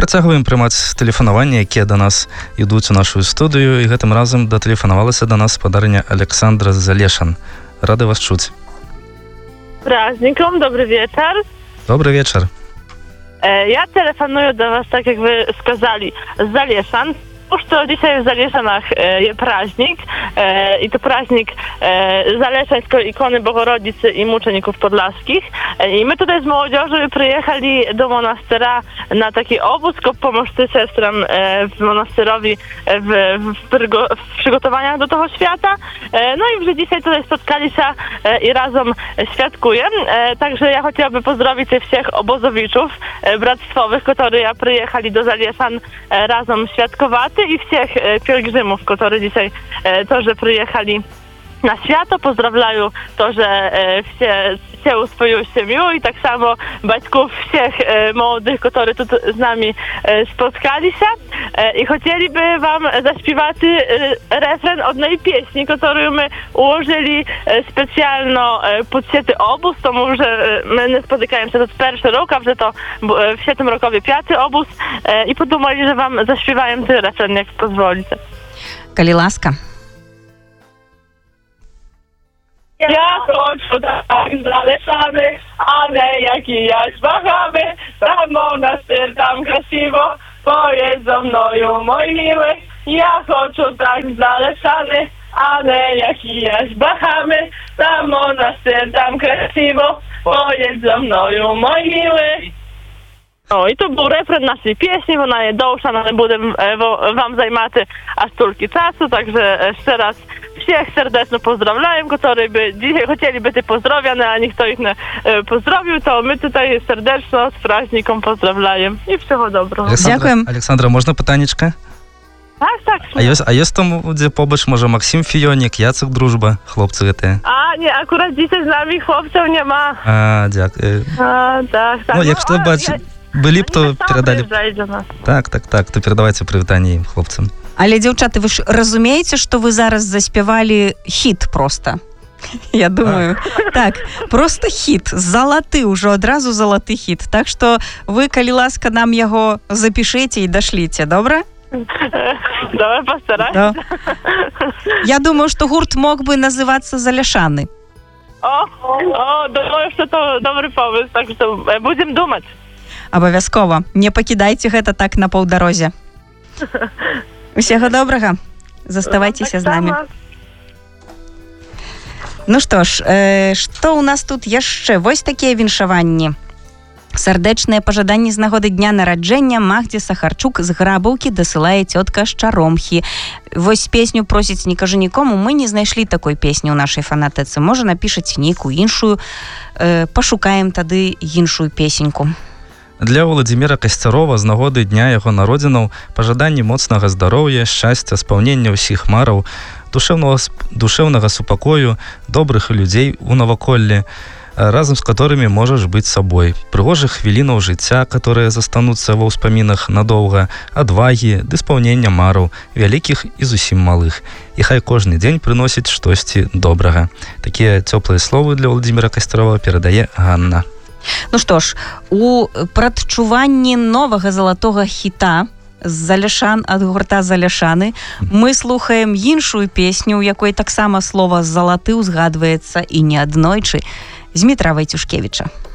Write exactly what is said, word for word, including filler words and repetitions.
працягваем прымаць тэлефанаванні, якія да нас ідуць у нашу студыю, і гэтым разам датэлефанавалася да нас спадарня Александра з Залешан. Рады вас чуць. Праздником, добрый вечер. Добрый вечер. Я телефоную до вас, так как вы сказали, с Залешан. Потому что dzisiaj w Zaleszanach jest праздник, i to праздник Zaleszańskiej ikony Bogorodicy i Muczeników Podlaskich. I my tutaj z młodzieżą przyjechali do monastera na taki obóz, pomóżcy sestram w monasterowi w, w, w przygotowaniach do tego świata. No i że dzisiaj tutaj spotkali się i razem świadkuję. Także ja chciałabym pozdrowić wszystkich obozowiczów bractwowych, którzy przyjechali do Zaleszan razem świadkować. I всех pielgrzymów, którzy dzisiaj тоже przyjechali na święto. Pozdrawiam to, że все swoją семью i tak samo батьков всех młodych, którzy tu z nami spotkali się. I chcieliby wam zaśpiewać refren одnej pieśni, którą my ułożyli specjalno pod święty obóz. To może my spotykamy się to pierwszy rok, a że to w świętym rokowie piąty obóz. I podumali, że wam zaśpiewają ten refren, jak pozwolicie. Коли ласка. Ja хочу tak Zaleszany, a nie jakiś wahamy, tam monastyr, tam krasiwo, pojedź ze mną, mój miły. Ja хочу tak Zaleszany, a nie jakiś wahamy, tam monastyr, tam krasiwo, pojedź ze mną, mój miły. O, i to był refren naszej pieśni, ona jest dłuższa, ale będę wam zajmaty aż tyle czasu, także jeszcze raz всех serdecznie pozdrawiam, którzy by dzisiaj chcieliby ty pozdrowione, a nikt ich nie pozdrowił, to my tutaj serdecznie z praźnikiem pozdrawiam i wszystkiego dobrego. Aleksandra, Aleksandra, można pytanieczkę? Tak, tak. A jest, a jest tam, gdzie pobacz, może Maksim Fijonik, Jacek Drużba, chłopcy te? A, nie, akurat dzisiaj z nami chłopców nie ma. A, dziękuję. A, tak, tak. No, jak to bać, byli, to передали. Так, так, так, то передавайте привітання їм, хлопцям. Але, дзяўчаты, вы ж разумееце, што вы зараз заспявалі хіт проста? Я думаю. Так, просто хіт. Залаты, ўжо адразу залаты хіт. Так што вы, калі ласка, нам яго запішыце і дашліце, добра? Давай постараюсь. Да. Я думаю, што гурт мог бы называцца Залешаны. О, о, думаю, што то добры помысл, так што будзем думаць. Абавязкова. Не пакідайце гэта так на паўдарозе. Усяго добрага. Заставайцеся з намі. Ну што ж, э, што ў нас тут яшчэ? Вось такія віншаванні. Сардэчныя пажаданні з нагоды дня нараджэння Магдзе Сахарчук з Грабаўкі дасылае цётка з Чаромхі. Вось песню просіць «Не кажы нікому». Мы не знайшлі такой песні ў нашай фанатэцы. Можа, напішаць нейкую іншую. Э, пашукаем тады іншую песеньку. Для Владзіміра Касцярова з нагоды дня яго народзінаў пажаданні моцнага здароўя, шчасця, спаўнення ўсіх мараў, душэўнага, душэўнага супакою, добрых людзей у наваколлі, разам з которымі можаш быць сабой, прыгожых хвілінаў жыцця, которые застануцца ва ўспамінах надоўга, адвагі, ды спаўнення мараў, вялікіх і зусім малых. І хай кожны дзень прыносіць штосьці добрага. Такія цёплыя словы для Владзіміра Касцярова перадае Ганна. Ну што ж, у прадчуванні новага залатога хіта з Залешан ад гурта Залешаны мы слухаем іншую песню, у якой таксама слова «залаты» узгадваецца і не аднойчы, Змітра Вайцюшкевіча.